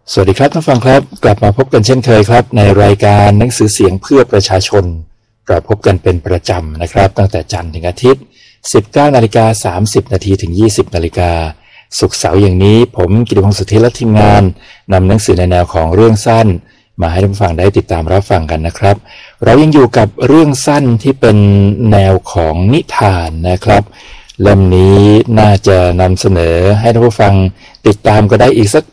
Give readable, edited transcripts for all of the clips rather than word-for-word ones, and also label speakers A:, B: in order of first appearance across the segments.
A: สวัสดีครับท่านฟังครับกลับมาพบกันเช่นเคยครับในรายการหนังสือเสียงเพื่อประชาชนเราพบกันเป็นประจำนะครับตั้งแต่จันทร์ถึงอาทิตย์ 19:30 นาทีถึง 20 นาฬิกาศุกร์เสาร์อย่างนี้ผมกิติพงศ์สุทธิและทีมงานนำหนังสือในแนวของเรื่องสั้นมาให้ท่านฟังได้ติดตามรับฟังกันนะครับเรายังอยู่กับเรื่องสั้นที่เป็นแนวของนิทานนะครับเล่มนี้น่าจะนำเสนอให้ท่านผู้ฟังติดตามก็ได้อีกสัก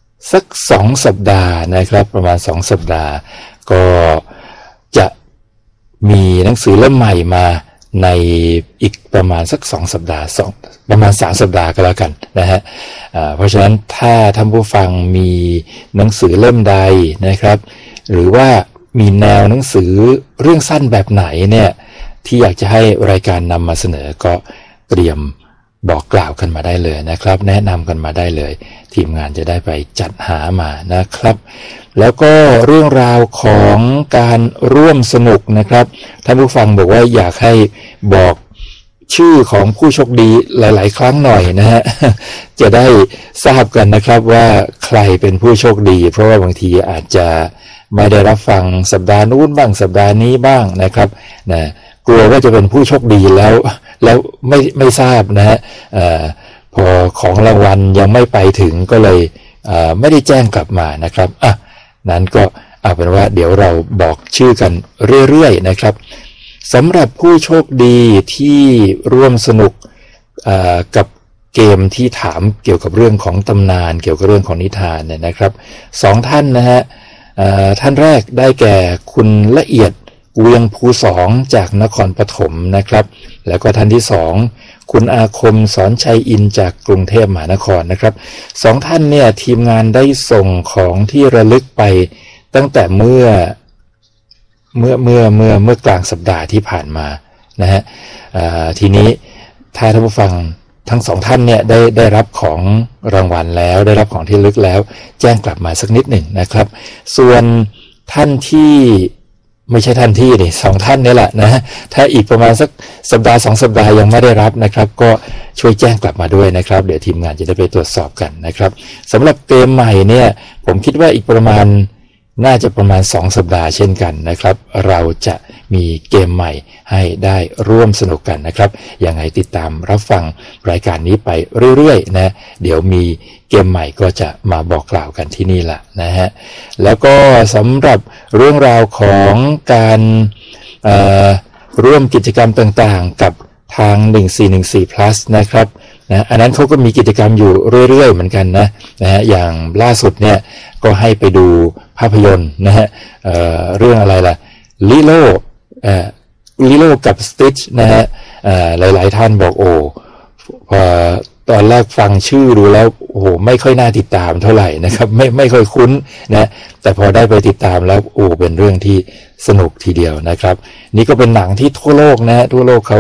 A: 2 สัปดาห์นะครับประมาณ2 สัปดาห์ก็จะมีหนังสือเล่มใหม่มาในอีกประมาณสัก2 สัปดาห์ประมาณ3 สัปดาห์ก็แล้วกันนะฮะเพราะฉะนั้นถ้าท่านผู้ฟังมีหนังสือเล่มใดนะครับหรือว่ามีแนวหนังสือเรื่องสั้นแบบไหนเนี่ยที่อยากจะให้รายการนำมาเสนอก็เตรียมบอกกล่าวกันมาได้เลยนะครับแนะนำกันมาได้เลยทีมงานจะได้ไปจัดหามานะครับแล้วก็เรื่องราวของการร่วมสนุกนะครับท่านผู้ฟังบอกว่าอยากให้บอกชื่อของผู้โชคดีหลายๆครั้งหน่อยนะฮะจะได้ทราบกันนะครับว่าใครเป็นผู้โชคดีเพราะว่าบางทีอาจจะไม่ได้รับฟังสัปดาห์นู้นบ้างสัปดาห์นี้บ้างนะครับนะกลัวว่าจะเป็นผู้โชคดีแล้วไม่ทราบนะฮะพอของรางวัลยังไม่ไปถึงก็เลยไม่ได้แจ้งกลับมานะครับนั้นก็เอาเป็นว่าเดี๋ยวเราบอกชื่อกันเรื่อยๆนะครับสำหรับผู้โชคดีที่ร่วมสนุกกับเกมที่ถามเกี่ยวกับเรื่องของตำนานเกี่ยวกับเรื่องของนิทานเนี่ยนะครับ2 ท่านนะฮะท่านแรกได้แก่คุณละเอียดเวียงภู2จากนครปฐมนะครับแล้วก็ท่านที่2คุณอาคมสอนชัยอินจากกรุงเทพมหานครนะครับ2 ท่านเนี่ยทีมงานได้ส่งของที่ระลึกไปตั้งแต่เมื่อกลางสัปดาห์ที่ผ่านมานะฮะทีนี้ถ้าท่านผู้ฟังทั้ง2 ท่านเนี่ยได้รับของรางวัลแล้วได้รับของที่ระลึกแล้วแจ้งกลับมาสักนิดหนึ่งนะครับส่วนท่านที่ไม่ใช่ท่านที่นี่2 ท่านนี่แหละนะถ้าอีกประมาณสักสัปดาห์2 สัปดาห์ยังไม่ได้รับนะครับก็ช่วยแจ้งกลับมาด้วยนะครับเดี๋ยวทีมงานจะได้ไปตรวจสอบกันนะครับสำหรับเกมใหม่เนี่ยผมคิดว่าอีกประมาณน่าจะประมาณ2 สัปดาห์เช่นกันนะครับเราจะมีเกมใหม่ให้ได้ร่วมสนุกกันนะครับยังไงติดตามรับฟังรายการนี้ไปเรื่อยๆนะเดี๋ยวมีเกมใหม่ก็จะมาบอกกล่าวกันที่นี่แหละนะฮะแล้วก็สำหรับเรื่องราวของการร่วมกิจกรรมต่างๆกับทาง1414 plus นะครับนะอันนั้นเขาก็มีกิจกรรมอยู่เรื่อยๆเหมือนกันนะฮะอย่างล่าสุดเนี่ยก็ให้ไปดูภาพยนตร์นะฮะเรื่องอะไรล่ะลิโลกับสติชนะฮะหลายๆท่านบอกโอ้พอตอนแรกฟังชื่อดูแล้วโอ้โหไม่ค่อยน่าติดตามเท่าไหร่นะครับไม่ค่อยคุ้นนะแต่พอได้ไปติดตามแล้วโอ้เป็นเรื่องที่สนุกทีเดียวนะครับนี่ก็เป็นหนังที่ทั่วโลกนะทั่วโลกเขา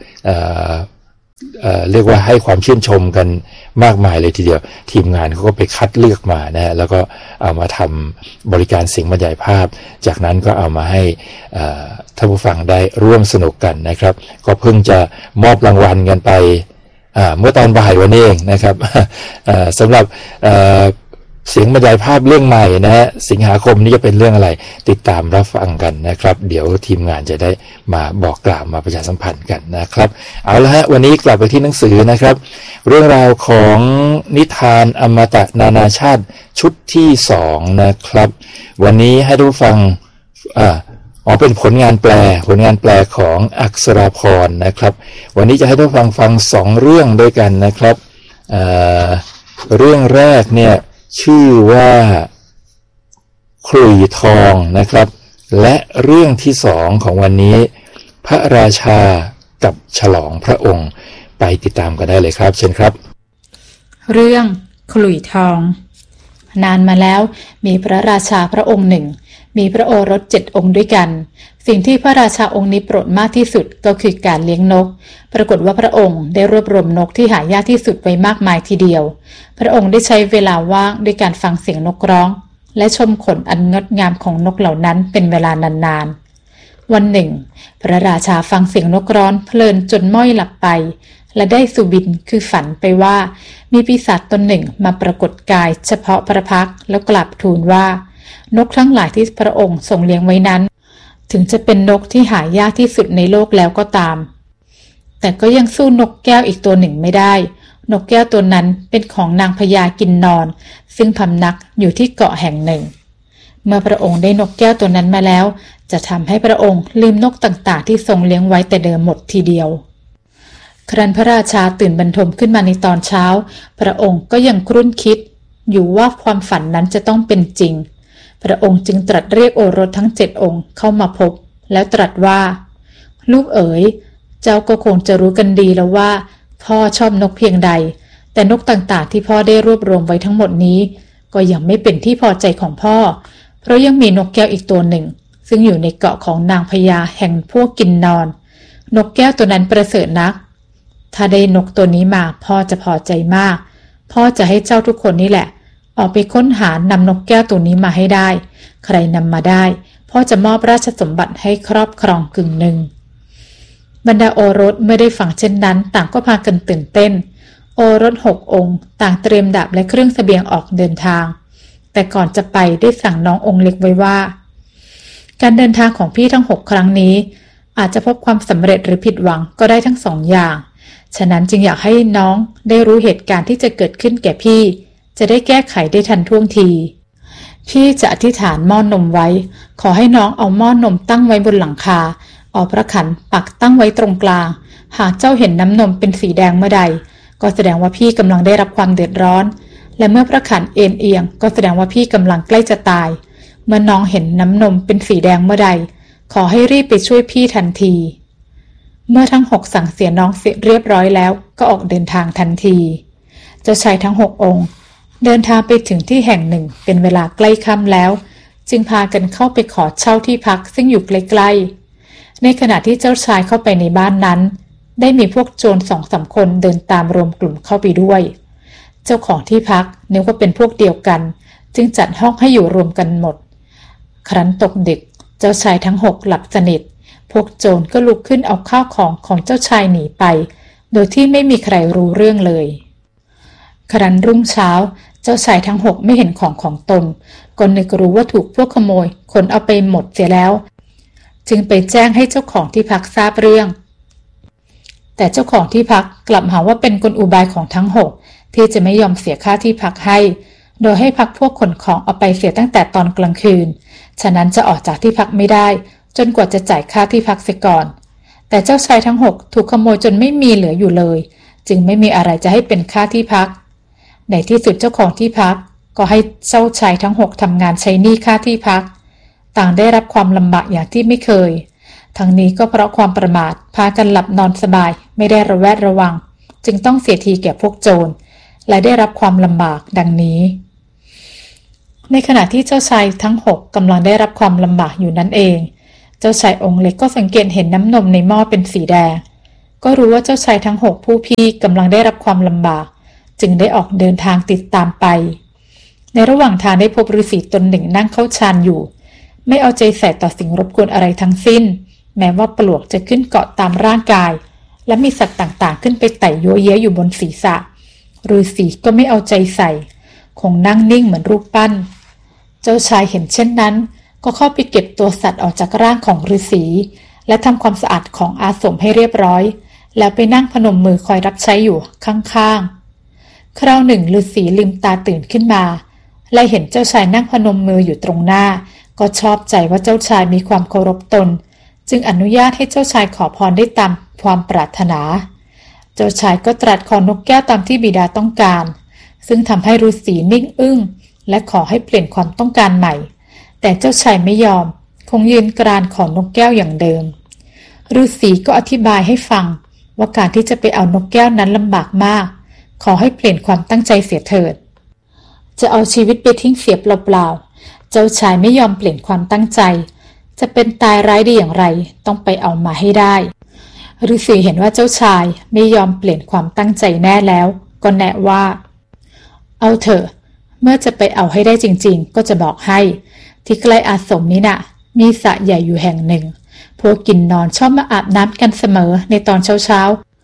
A: เรียกว่าให้ความชื่นชมกันมากมายเลยทีเดียวทีมงานเขาก็ไปคัดเลือกมานะฮะแล้วก็เอามาทำบริการเสียงบรรยายภาพจากนั้นก็เอามาให้ท่านผู้ฟังได้ร่วมสนุกกันนะครับก็เพิ่งจะมอบรางวัลกันไปเมื่อตอนบ่ายวันนี้เองนะครับสำหรับเสียงบรรยายภาพเรื่องใหม่นะฮะสิงหาคมนี้จะเป็นเรื่องอะไรติดตามรับฟังกันนะครับเดี๋ยวทีมงานจะได้มาบอกกล่าวมาประชาสัมพันธ์กันนะครับเอาละฮะวันนี้กลับไปที่หนังสือนะครับเรื่องราวของนิทานอมตะนานาชาติชุดที่2นะครับวันนี้ให้ทุกฟังเป็นผลงานแปลของอักษราพรนะครับวันนี้จะให้ทุกฟัง2 เรื่องด้วยกันนะครับเรื่องแรกเนี่ยชื่อว่าขลุ่ยทองนะครับและเรื่องที่2ของวันนี้พระราชากับฉลองพระองค์ไปติดตามกันได้เลยครับเชิญครับ
B: เรื่องขลุ่ยทองนานมาแล้วมีพระราชาพระองค์หนึ่งมีพระโอรส7 องค์ด้วยกันสิ่งที่พระราชาองค์นี้โปรดมากที่สุดก็คือการเลี้ยงนกปรากฏว่าพระองค์ได้รวบรวมนกที่หายากที่สุดไว้มากมายทีเดียวพระองค์ได้ใช้เวลาว่างด้วยการฟังเสียงนกร้องและชมขนอันงดงามของนกเหล่านั้นเป็นเวลานานๆวันหนึ่งพระราชาฟังเสียงนกร้องเพลินจนม้อยหลับไปและได้สุบินคือฝันไปว่ามีปีศาจตนหนึ่งมาปรากฏกายเฉพาะพระพักตร์แล้วกลับทูลว่านกทั้งหลายที่พระองค์ทรงเลี้ยงไว้นั้นถึงจะเป็นนกที่หายากที่สุดในโลกแล้วก็ตามแต่ก็ยังสู้นกแก้วอีกตัวหนึ่งไม่ได้นกแก้วตัวนั้นเป็นของนางพญากินนอนซึ่งพำนักอยู่ที่เกาะแห่งหนึ่งเมื่อพระองค์ได้นกแก้วตัวนั้นมาแล้วจะทำให้พระองค์ลืมนกต่างๆที่ทรงเลี้ยงไว้แต่เดิมหมดทีเดียวครั้นพระราชาตื่นบรรทมขึ้นมาในตอนเช้าพระองค์ก็ยังครุ่นคิดอยู่ว่าความฝันนั้นจะต้องเป็นจริงพระองค์จึงตรัสเรียกโอรสทั้ง7 องค์เข้ามาพบแล้วตรัสว่าลูกเอ๋ยเจ้าก็คงจะรู้กันดีแล้วว่าพ่อชอบนกเพียงใดแต่นกต่างๆที่พ่อได้รวบรวมไว้ทั้งหมดนี้ก็ยังไม่เป็นที่พอใจของพ่อเพราะยังมีนกแก้วอีกตัวหนึ่งซึ่งอยู่ในเกาะของนางพญาแห่งพวกกินนอนนกแก้วตัวนั้นประเสริฐนักถ้าได้นกตัวนี้มาพ่อจะพอใจมากพ่อจะให้เจ้าทุกคนนี่แหละออกไปค้นหานำนกแก้วตัวนี้มาให้ได้ใครนำมาได้พ่อจะมอบราชสมบัติให้ครอบครองกึ่งหนึ่งบรรดาโอรสเมื่อได้ฟังเช่นนั้นต่างก็พากันตื่นเต้นโอรส6 องค์ต่างเตรียมดาบและเครื่องเสบียงออกเดินทางแต่ก่อนจะไปได้สั่งน้ององค์เล็กไว้ว่าการเดินทางของพี่ทั้ง6 ครั้งนี้อาจจะพบความสำเร็จหรือผิดหวังก็ได้ทั้ง2 อย่างฉะนั้นจึงอยากให้น้องได้รู้เหตุการณ์ที่จะเกิดขึ้นแก่พี่จะได้แก้ไขได้ทันท่วงทีพี่จะอธิษฐานหม้อนมไว้ขอให้น้องเอาหม้อนมตั้งไว้บนหลังคาเอาพระขันปักตั้งไว้ตรงกลางหากเจ้าเห็นน้ำนมเป็นสีแดงเมื่อใดก็แสดงว่าพี่กำลังได้รับความเดือดร้อนและเมื่อพระขันเอ็นเอียงก็แสดงว่าพี่กำลังใกล้จะตายเมื่อน้องเห็นน้ำนมเป็นสีแดงเมื่อใดขอให้รีบไปช่วยพี่ทันทีเมื่อทั้ง6สั่งเสียน้องเสร็จเรียบร้อยแล้วก็ออกเดินทางทันทีเจ้าชายทั้ง6 องค์เดินทางไปถึงที่แห่งหนึ่งเป็นเวลาใกล้ค่ำแล้วจึงพากันเข้าไปขอเช่าที่พักซึ่งอยู่ใกล้ๆในขณะที่เจ้าชายเข้าไปในบ้านนั้นได้มีพวกโจร2-3 คนเดินตามรวมกลุ่มเข้าไปด้วยเจ้าของที่พักนึกว่าเป็นพวกเดียวกันจึงจัดห้องให้อยู่รวมกันหมดครั้นตกดึกเจ้าชายทั้ง6หลับสนิทพวกโจรก็ลุกขึ้นเอาข้าวของเจ้าชายหนีไปโดยที่ไม่มีใครรู้เรื่องเลยครั้นรุ่งเช้าเจ้าชายทั้ง6ไม่เห็นของตนก็นึกรู้ว่าถูกพวกขโมยขนเอาไปหมดเสียแล้วจึงไปแจ้งให้เจ้าของที่พักทราบเรื่องแต่เจ้าของที่พักกลับหาว่าเป็นกลอุบายของทั้ง6ที่จะไม่ยอมเสียค่าที่พักให้โดยให้พักพวกขนของเอาไปเสียตั้งแต่ตอนกลางคืนฉะนั้นจะออกจากที่พักไม่ได้จนกว่าจะจ่ายค่าที่พักเสียก่อนแต่เจ้าชายทั้ง6ถูกขโมยจนไม่มีเหลืออยู่เลยจึงไม่มีอะไรจะให้เป็นค่าที่พักในที่สุดเจ้าของที่พักก็ให้เจ้าชายทั้ง6ทำงานใช้หนี้ค่าที่พักต่างได้รับความลำบากอย่างที่ไม่เคยทั้งนี้ก็เพราะความประมาทพากันหลับนอนสบายไม่ได้ระแวดระวังจึงต้องเสียทีแก่พวกโจรและได้รับความลำบากดังนี้ในขณะที่เจ้าชายทั้ง6กำลังได้รับความลำบากอยู่นั่นเองเจ้าชายองค์เล็กก็สังเกตเห็นน้ำนมในหม้อเป็นสีแดงก็รู้ว่าเจ้าชายทั้ง6ผู้พี่กำลังได้รับความลำบากจึงได้ออกเดินทางติดตามไปในระหว่างทางได้พบฤาษีตนหนึ่งนั่งเข้าฌานอยู่ไม่เอาใจใส่ต่อสิ่งรบกวนอะไรทั้งสิ้นแม้ว่าปลวกจะขึ้นเกาะตามร่างกายและมีสัตว์ต่างๆขึ้นไปไต่ยัวเย้ยอยู่บนศีรษะฤาษีก็ไม่เอาใจใส่คงนั่งนิ่งเหมือนรูปปั้นเจ้าชายเห็นเช่นนั้นก็เข้าไปเก็บตัวสัตว์ออกจากร่างของฤาษีและทำความสะอาดของอาสมให้เรียบร้อยแล้วไปนั่งพนมมือคอยรับใช้อยู่ข้างๆคราวหนึ่งฤาษีลืมตาตื่นขึ้นมาและเห็นเจ้าชายนั่งพนมมืออยู่ตรงหน้าก็ชอบใจว่าเจ้าชายมีความเคารพตนจึงอนุญาตให้เจ้าชายขอพรได้ตามความปรารถนาเจ้าชายก็ตรัสขอนกแก้วตามที่บิดาต้องการซึ่งทำให้ฤาษีนิ่งอึ้งและขอให้เปลี่ยนความต้องการใหม่แต่เจ้าชายไม่ยอมคงยืนกรานขอนกแก้วอย่างเดิมฤาษีก็อธิบายให้ฟังว่าการที่จะไปเอานกแก้วนั้นลำบากมากขอให้เปลี่ยนความตั้งใจเสียเถิดจะเอาชีวิตไปทิ้งเสียเปล่าๆเจ้าชายไม่ยอมเปลี่ยนความตั้งใจจะเป็นตายร้ายดีอย่างไรต้องไปเอามาให้ได้ฤาษีเห็นว่าเจ้าชายไม่ยอมเปลี่ยนความตั้งใจแน่แล้วก็แนะว่าเอาเถอะเมื่อจะไปเอาให้ได้จริงๆก็จะบอกให้ที่ใกล้อาสมนี้น่ะมีสระใหญ่อยู่แห่งหนึ่งพวกกินนอนชอบมาอาบน้ำกันเสมอในตอนเช้า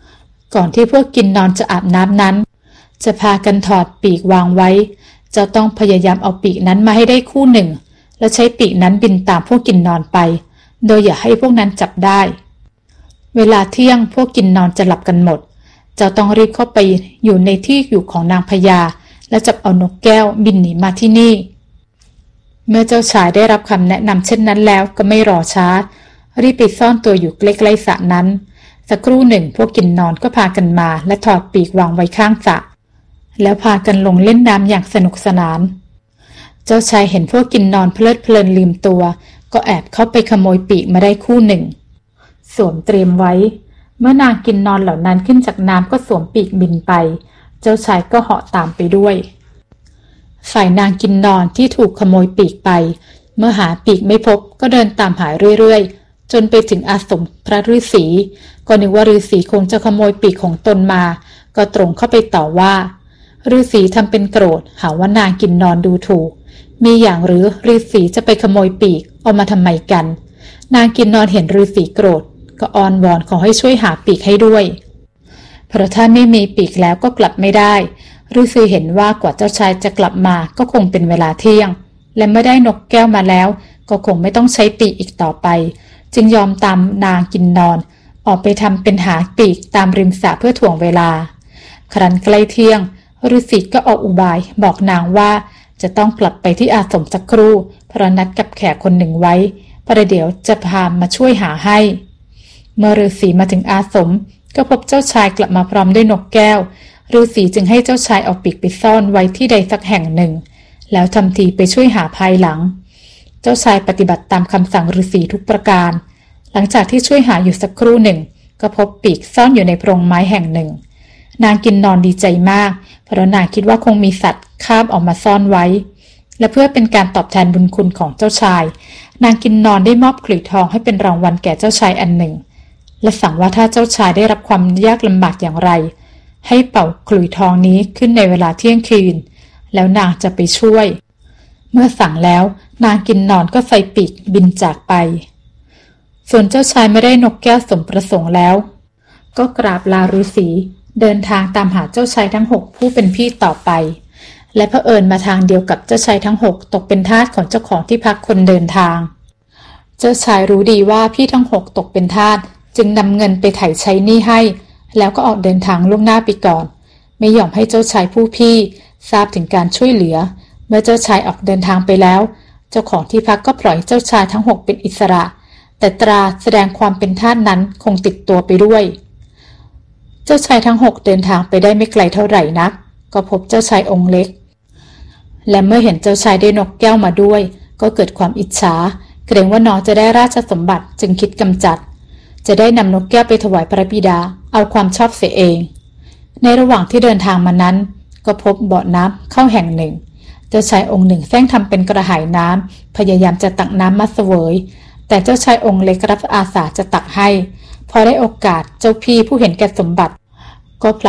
B: ก่อนที่พวกกินนอนจะอาบน้ำนั้นจะพากันถอดปีกวางไว้เจ้าต้องพยายามเอาปีกนั้นมาให้ได้คู่หนึ่งแล้วใช้ปีกนั้นบินตามพวกกินนอนไปโดยอย่าให้พวกนั้นจับได้เวลาเที่ยงพวกกินนอนจะหลับกันหมดเจ้าต้องรีบเข้าไปอยู่ในที่อยู่ของนางพญาและจับเอานกแก้วบินหนีมาที่นี่เมื่อเจ้าชายได้รับคำแนะนำเช่นนั้นแล้วก็ไม่รอช้ารีบไปซ่อนตัวอยู่ใกล้ๆสระนั้นสักครู่หนึ่งพวกกินนอนก็พากันมาและถอดปีกวางไว้ข้างสระแล้วพากันลงเล่นน้ำอย่างสนุกสนานเจ้าชายเห็นพวกกินนอนเพลิดเพลินลืมตัวก็แอบเข้าไปขโมยปีกมาได้คู่หนึ่งสวมเตรียมไว้เมื่อนางกินนอนเหล่านั้นขึ้นจากน้ำก็สวมปีกบินไปเจ้าชายก็เหาะตามไปด้วยฝ่ายนางกินนอนที่ถูกขโมยปีกไปเมื่อหาปีกไม่พบก็เดินตามหาเรื่อยๆจนไปถึงอาสมพระฤาษีก็นึกว่าฤาษีคงจะขโมยปีกของตนมาก็ตรงเข้าไปต่อว่าฤาษีทำเป็นโกรธหาว่านางกินนอนดูถูกมีอย่างหรือฤาษีจะไปขโมยปีกเอามาทำไมกันนางกินนอนเห็นฤาษีโกรธก็อ้อนวอนขอให้ช่วยหาปีกให้ด้วยเพราะถ้าไม่มีปีกแล้วก็กลับไม่ได้ฤาษีเห็นว่ากว่าเจ้าชายจะกลับมาก็คงเป็นเวลาเที่ยงและเมื่อได้นกแก้วมาแล้วก็คงไม่ต้องใช้ปีกอีกต่อไปจึงยอมตามนางกินนอนออกไปทำเป็นหาปีกตามริมสระเพื่อถ่วงเวลาครั้นใกล้เที่ยงฤาษีก็ออกอุบายบอกนางว่าจะต้องกลับไปที่อาสมสักครู่เพราะนัดกับแขกคนหนึ่งไว้ประเดี๋ยวจะพามาช่วยหาให้เมื่อฤาษีมาถึงอาสมก็พบเจ้าชายกลับมาพร้อมด้วยนกแก้วฤาษีจึงให้เจ้าชายเอาปีกไปซ่อนไว้ที่ใดสักแห่งหนึ่งแล้วทำทีไปช่วยหาภายหลังเจ้าชายปฏิบัติตามคำสั่งฤาษีทุกประการหลังจากที่ช่วยหาอยู่สักครู่หนึ่งก็พบปีกซ่อนอยู่ในโพรงไม้แห่งหนึ่งนางกินนอนดีใจมากเพราะนางคิดว่าคงมีสัตว์คาบออกมาซ่อนไว้และเพื่อเป็นการตอบแทนบุญคุณของเจ้าชายนางกินนอนได้มอบขลุ่ยทองให้เป็นรางวัลแก่เจ้าชายอันหนึ่งและสั่งว่าถ้าเจ้าชายได้รับความยากลำบากอย่างไรให้เป่าขลุ่ยทองนี้ขึ้นในเวลาเที่ยงคืนแล้วนางจะไปช่วยเมื่อสั่งแล้วนางกินนอนก็ใส่ปีกบินจากไปส่วนเจ้าชายไม่ได้นกแก้วสมประสงค์แล้วก็กราบลาฤาษีเดินทางตามหาเจ้าชายทั้ง6ผู้เป็นพี่ต่อไปและเผอิญมาทางเดียวกับเจ้าชายทั้ง6ตกเป็นทาสของเจ้าของที่พักคนเดินทางเจ้าชายรู้ดีว่าพี่ทั้ง6ตกเป็นทาสจึงนำเงินไปไถ่ใช้หนี้ให้แล้วก็ออกเดินทางล่วงหน้าไปก่อนไม่ยอมให้เจ้าชายผู้พี่ทราบถึงการช่วยเหลือเมื่อเจ้าชายออกเดินทางไปแล้วเจ้าของที่พักก็ปล่อยเจ้าชายทั้ง6เป็นอิสระแต่ตราแสดงความเป็นทาสนั้นคงติดตัวไปด้วยเจ้าชายทั้ง6เดินทางไปได้ไม่ไกลเท่าไหร่นักก็พบเจ้าชายองค์เล็กและเมื่อเห็นเจ้าชายได้นกแก้วมาด้วยก็เกิดความอิจฉาเกรงว่าน้องจะได้ราชสมบัติจึงคิดกำจัดจะได้นำนกแก้วไปถวายพระบิดาเอาความชอบเสียเองในระหว่างที่เดินทางมานั้นก็พบบ่อน้ำเข้าแห่งหนึ่งเจ้าชายองค์หนึ่งแฝงทำเป็นกระหายน้ำพยายามจะตักน้ำมาเสวยแต่เจ้าชายองค์เล็กรับอาสาจะตักให้พอได้โอกาสเจ้าพี่ผู้เห็นแก่สมบัติก็ผลัก